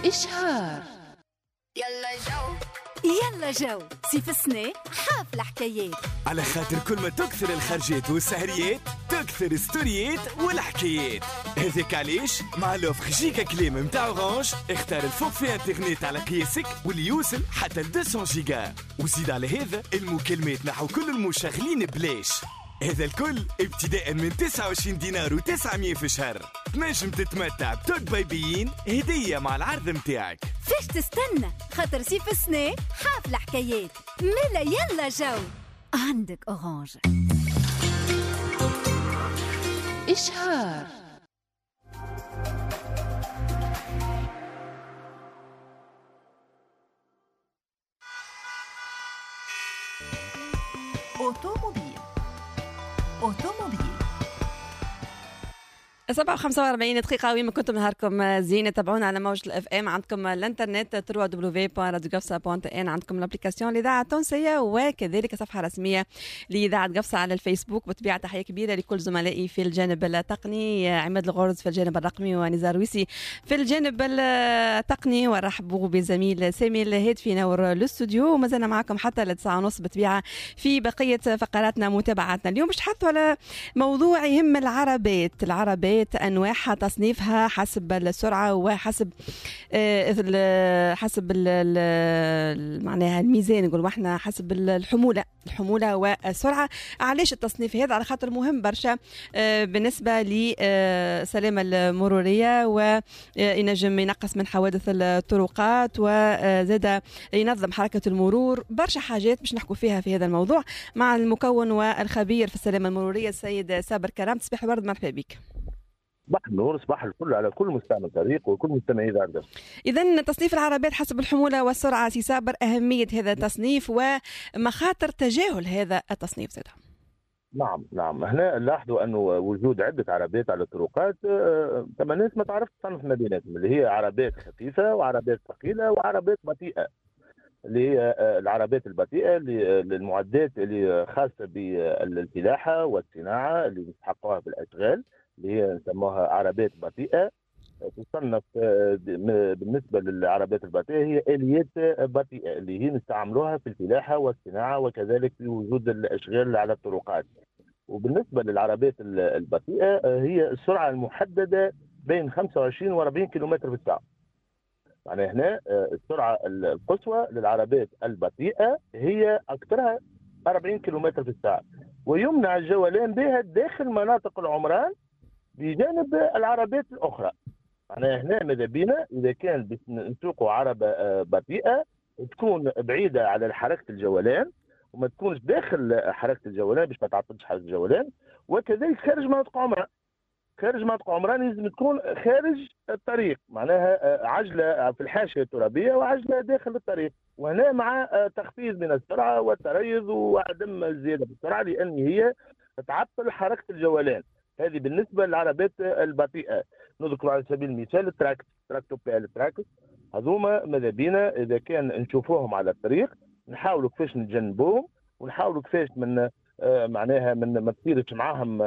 إشهار. يلا جو يلا جو سيف السنة حافلة حكايات، على خاطر كل ما تكثر الخرجات والسهريات تكثر ستوريات والحكايات. هذاك علاش مع لوفر جيجا كليم متاع اورانج اختار الفوق في انترنت على قياسك واللي يوصل حتى ل 200 جيجا، وزيد على هذا المكالمات نحو كل المشغلين بلاش. هذا الكل ابتداء من 29 دينار و900 في الشهر. تنجم تتمتع بتوك بايبيين هدية مع العرض متاعك. فاش تستنى؟ خاطر سيف السنة حافلة حكايات، ملا يلا جو عندك اورانج. إشهار. اوتوموبيل 7:45 دقيقة. وين ما كنتم نهاركم زين، تابعونا على موجة الاف ام، عندكم الانترنت www.radiogafsa.n، عندكم الابليكاسيون لإذاعة التونسية، وكذلك صفحة رسمية لإذاعة قفصة على الفيسبوك. بطبيعة تحية كبيرة لكل زملائي في الجانب التقني، عماد الغرز في الجانب الرقمي ونزار ويسي في الجانب التقني، ونرحبوا بزميل سامي الهادفي ينور الاستوديو. ومازلنا معكم حتى للساعة ونص بطبيعة في بقية فقراتنا متابعاتنا. اليوم باش نحثوا على موضوع يهم العربات انواعها، تصنيفها حسب السرعه وحسب حسب معناها الميزان، نقول احنا حسب الحموله والسرعه. علاش التصنيف هذا؟ على خاطر مهم برشا بالنسبه للسلامه المروريه، وينجم ينقص من حوادث الطرقات، وزاد ينظم حركه المرور. برشا حاجات باش نحكوا فيها في هذا الموضوع مع المكون والخبير في السلامه المروريه السيد صابر كرام. تصبح ورد، مرحبا بك. صباح النور، صباح الفل على كل مستمع طريق وكل مستمعي إذاعة قفصة. إذن تصنيف العربات حسب الحمولة والسرعة، سي صابر، أهمية هذا التصنيف ومخاطر تجاهل هذا التصنيف زاد. نعم هنا نلاحظوا أنه وجود عدة عربات على الطرقات، ثم الناس ما تعرفش تصنف ما بيناتهم، اللي هي عربات خفيفة وعربات ثقيلة وعربات بطيئة. اللي هي العربات البطيئة للمعدات اللي خاصة بالفلاحة والصناعة اللي يستحقوها بالأشغال، اللي هي نسموها عربات بطيئة. تصنف بالنسبة للعربات البطيئة هي آليات بطيئة اللي هي نستعملوها في الفلاحة والصناعة وكذلك في وجود الأشغال على الطرقات. وبالنسبة للعربات البطيئة هي السرعة المحددة بين 25 و 40 كيلومتر في الساعة. يعني هنا السرعة القصوى للعربات البطيئة هي أكثرها 40 كيلومتر في الساعة، ويمنع الجولان بها داخل مناطق العمران بجانب العربات الأخرى. يعني هنا ماذا بينا إذا كان نسوقوا عربة بطيئة تكون بعيدة على حركة الجولان وما تكونش داخل حركة الجولان باش ما تعطلش حركة الجولان، وكذلك خارج مناطق عمران. خارج مناطق عمران لازم تكون خارج الطريق، معناها عجلة في الحاشية الترابية وعجلة داخل الطريق، وهنا مع تخفيض من السرعة والتريض وعدم الزيادة في السرعة لأن هي تعطل حركة الجولان. هذه بالنسبة للعربات البطيئة. نذكر على سبيل المثال التراكتو هذوما ماذا بينا إذا كان نشوفوهم على الطريق نحاولوا كيفاش نتجنبوهم، ونحاولوا كيفاش من معناها من ما تصيرش معاهم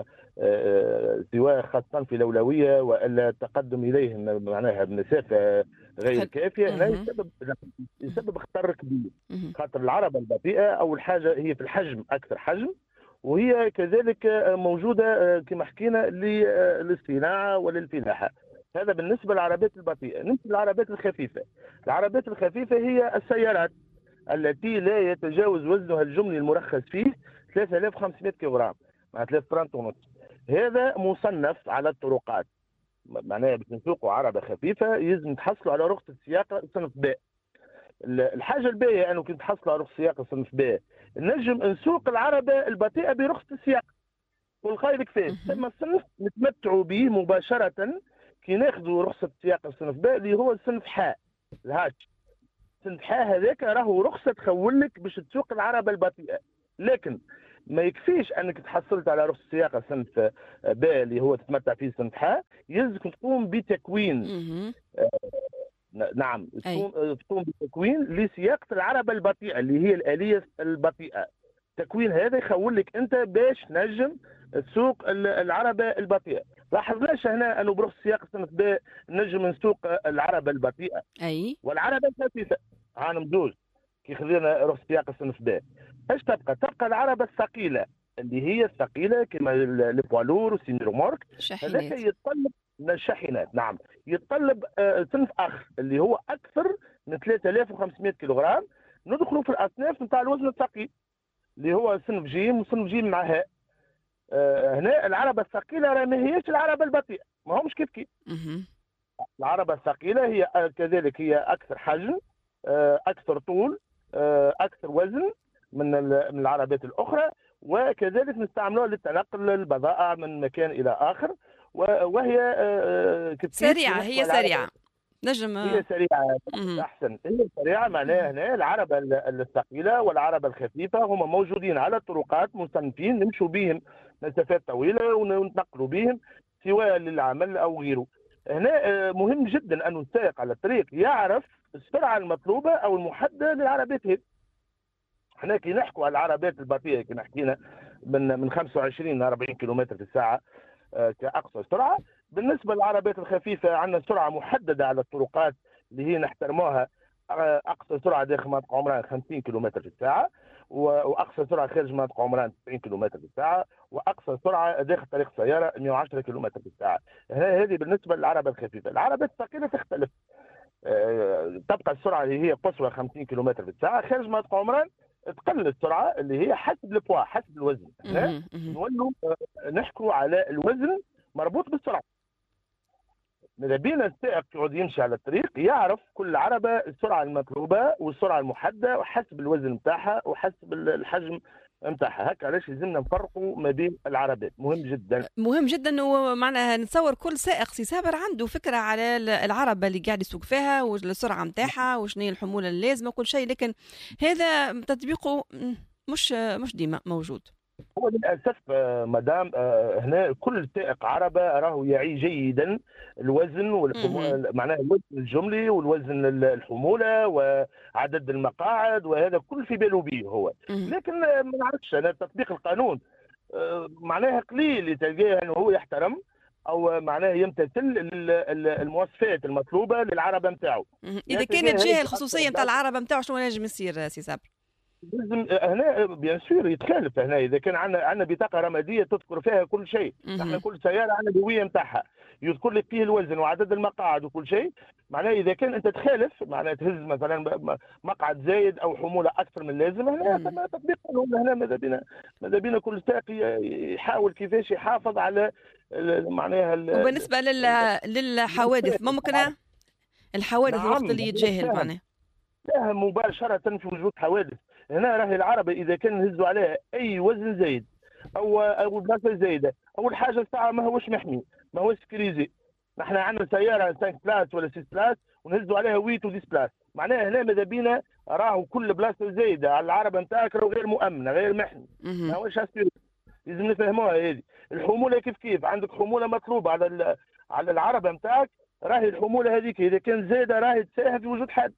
سواء خاصة في الأولوية وإلا التقدم إليهم معناها بمسافة غير كافية. هنا يسبب خطر كبير، خاطر العربة البطيئة أول حاجة هي في الحجم أكثر حجم، وهي كذلك موجودة كما حكينا للصناعة وللفلاحة. هذا بالنسبة للعربات البطيئة. نمشي للعربات الخفيفة. العربات الخفيفة هي السيارات التي لا يتجاوز وزنها الجملي المرخص فيه 3500 كيلوغرام، مع 3 طن ونص. هذا مصنف على الطرقات، معناها باش نسوقوا عربة خفيفة يلزم تحصلوا على رخصة سياقة صنف باء. الحاجة الباقية أنه كنت تحصلوا على رخصة سياقة صنف باء نجم نسوق العربة البطيئة برخصة السياقة. والخير كيفاش؟ ثم الصنف نتمتعوا به مباشرة كي ناخذوا رخصة سياقة صنف باء اللي هو صنف حاء الهاتش. صنف حاء هذاك راهو رخصة تخولك باش تسوق العربة البطيئة، لكن ما يكفيش انك تحصلت على رخصة سياقة صنف باء اللي هو تتمتع فيه صنف حاء، يلزمك تقوم بتكوين نعم تقوم بتكوين لسياقة العربة البطيئة اللي هي الآلية البطيئة. التكوين هذا يخول لك انت باش نجم تسوق العربة البطيئة. لاحظناش هنا انه برخص سياق الصنف ب نجم نسوق العربه البطيئه اي والعربه الخفيفه عالم زوج كي خذينا رخص سياق الصنف ب. ايش تبقى العربه الثقيله اللي هي الثقيله كما البوالور والسينيرومورك. هذاك يتطلب من الشاحنات. نعم يتطلب صنف اخر اللي هو اكثر من 3500 كيلوغرام. ندخلوا في الاصناف نتاع الوزن الثقيل اللي هو صنف جيم وصنف جيم مع هاء. هنا العربه الثقيله راه ما هيش العربه البطيئه، ما همش كيف. العربه الثقيله هي كذلك هي اكثر حجم، اكثر طول، اكثر وزن من العربات الاخرى، وكذلك نستعملوها للتنقل البضائع من مكان الى اخر، وهي سريعه. هي سريعه نجم هي سريعه. احسن هي سريعه. معناها هنا العربه الثقيله والعربه الخفيفه هما موجودين على الطرقات مصنفين نمشوا بهم مسافات طويله ونتنقلوا بهم سواء للعمل او غيره. هنا مهم جدا ان السائق على الطريق يعرف السرعه المطلوبه او المحدده للعربات هذه. احنا كي نحكوا على العربات البطيئه كي حكينا من 25 ل 40 كيلومتر في الساعه كاقصى سرعه. بالنسبه للعربات الخفيفه عندنا سرعه محدده على الطرقات اللي هي نحترموها. اقصى سرعه داخل منطقه عمران 50 كيلومتر في الساعه، واقصى سرعه خارج منطقه عمران 90 كيلومتر في الساعه، واقصى سرعه داخل طريق السياره 110 كيلومتر في الساعه. هذه بالنسبه للعربه الخفيفه. العربات الثقيله تختلف. تبقى السرعه اللي هي قصوى 50 كيلومتر في الساعه. خارج منطقه عمران تقل السرعه اللي هي حسب البوا حسب الوزن. نولوا نحكوا على الوزن مربوط بالسرعه. ماذا بينا السائق يقعد يمشي على الطريق يعرف كل عربه السرعه المطلوبه والسرعه المحدده وحسب الوزن نتاعها وحسب الحجم نتاعها. هكا علاش لازمنا نفرقوا ما بين العربات. مهم جدا مهم جدا. ومعناها نتصور كل سائق سي صابر عنده فكره على العربه اللي قاعد يسوق فيها والسرعه نتاعها وشنو هي الحموله اللازمه وكل شيء، لكن هذا تطبيقه مش ديما موجود. هو للاسف مدام هنا كل سائق عربه راهو يعي جيدا الوزن معناها الوزن الجملي والوزن الحموله وعدد المقاعد، وهذا كل في باله به هو. لكن ما نعرفش انا تطبيق القانون معناها قليل تلقاه انه هو يحترم او معناه يمتثل المواصفات المطلوبه للعربه نتاعو. اذا كانت جهه الخصوصيه نتاع العربه نتاعو شنو نجم يصير سي صابر؟ لازم هنا بيان سور يتخالف. هنا اذا كان عندنا بطاقه رماديه تذكر فيها كل شيء، نحن كل سياره عندنا الهويه نتاعها يذكر لك فيه الوزن وعدد المقاعد وكل شيء. معناه اذا كان انت تخالف معناه تهز مثلا مقعد زايد او حموله اكثر من اللازم، هنا تطبيق القانون. هنا ماذا بينا كل سائق يحاول كيفاش يحافظ على معناها. وبالنسبه للحوادث ممكن الحوادث الوقت اللي يتجاهل معناه لا مباشره في وجود حوادث. هنا راهي العربه اذا كان نهزوا عليها اي وزن زايد او بلاصه زايده، اول حاجه الساعه ما هوش محمي، ما هوش سكريزي. نحن عندنا سياره 5 بلاس ولا 6 بلاس ونهزوا عليها 8 و 10 بلاس. معناها هنا ماذا بينا راهو كل بلاصه زايده على العربه نتاعك راهو غير مؤمنه غير محمي، ما هوش اسير. لازم نفهموها هذه. الحموله كيف عندك حموله مطلوبه على العربه نتاعك، راهي الحموله هذيك اذا كان زايده راهي تساهم في وجود حادث.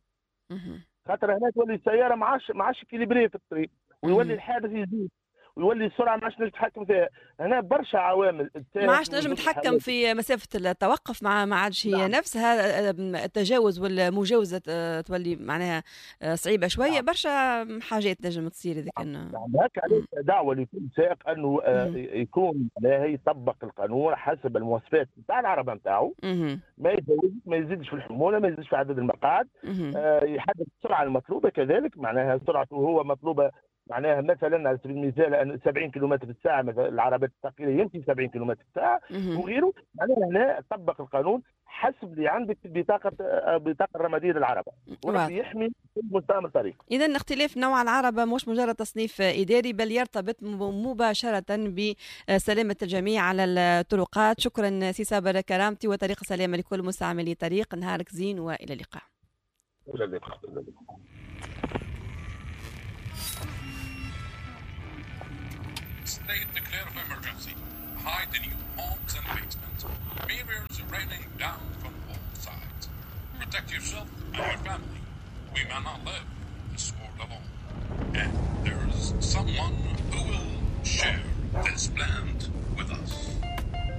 خاطر هنا تولي السياره ما عادش كيليبري في الطريق، ويولي الحادث يزيد ويولي السرعه ما عادش نجم نتحكم فيها. هنا برشا عوامل ما عادش نجم نتحكم في مسافه التوقف، ما عادش هي نفسها. التجاوز والمجاوزه تولي معناها صعيبه شويه. برشا حاجات نجم تصير اذا كان هكا. عليه دعوه لكل سائق انه يكون يطبق القانون حسب المواصفات نتاع العربه نتاعو، ما يزيدش في الحموله، ما يزيدش في عدد المقاعد، يحدد السرعه المطلوبه كذلك. معناها سرعته هو مطلوبه معناها مثلا على سبيل المثال 70 كيلومتر في الساعه، مثلا العربات الثقيله يمشي 70 كيلومتر في الساعه وغيره. معناها هنا طبق القانون حسب اللي عندك بطاقه الرماديه للعربه وراه يحمي كل مستعمل طريق. اذا اختلاف نوع العربه مش مجرد تصنيف اداري بل يرتبط مباشره بسلامه الجميع على الطرقات. شكرا سي صابر كرامتي، وطريق سلامه لكل مستعملي طريق. نهارك زين والى اللقاء. الى اللقاء. State declare of emergency. Hide in your homes and basements. Barriers are raining down from all sides. Protect yourself and your family. We may not live,